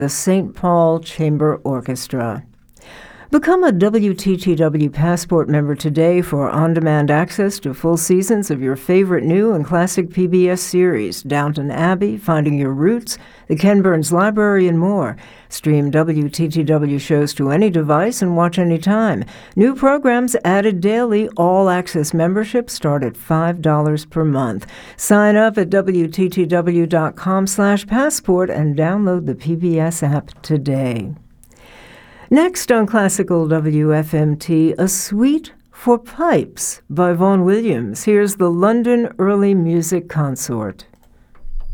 the St. Paul Chamber Orchestra. Become a WTTW Passport member today for on-demand access to full seasons of your favorite new and classic PBS series, Downton Abbey, Finding Your Roots, The Ken Burns Library, and more. Stream WTTW shows to any device and watch anytime. New programs added daily. All-access memberships start at $5 per month. Sign up at WTTW.com/passport and download the PBS app today. Next on Classical WFMT, A Suite for Pipes by Vaughan Williams. Here's the London Early Music Consort.